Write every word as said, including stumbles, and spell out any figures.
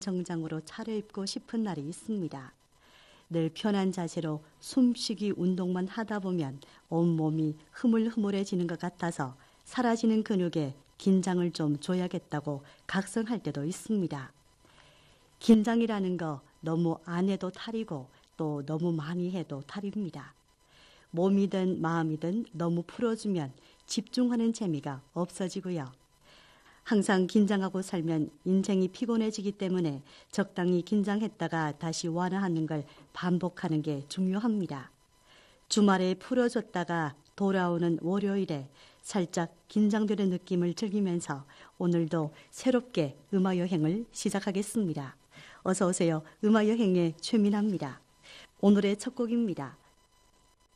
정장으로 차려입고 싶은 날이 있습니다. 늘 편한 자세로 숨쉬기 운동만 하다 보면 온몸이 흐물흐물해지는 것 같아서 사라지는 근육에 긴장을 좀 줘야겠다고 각성할 때도 있습니다. 긴장이라는 거 너무 안 해도 탈이고 또 너무 많이 해도 탈입니다. 몸이든 마음이든 너무 풀어주면 집중하는 재미가 없어지고요. 항상 긴장하고 살면 인생이 피곤해지기 때문에 적당히 긴장했다가 다시 완화하는 걸 반복하는 게 중요합니다. 주말에 풀어줬다가 돌아오는 월요일에 살짝 긴장되는 느낌을 즐기면서 오늘도 새롭게 음악여행을 시작하겠습니다. 어서 오세요. 음악여행의 최민아입니다. 오늘의 첫 곡입니다.